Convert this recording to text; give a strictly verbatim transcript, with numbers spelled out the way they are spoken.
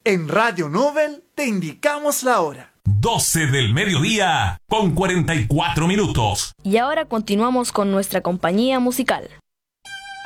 En Radio Nobel te indicamos la hora. doce del mediodía con cuarenta y cuatro minutos. Y ahora continuamos con nuestra compañía musical.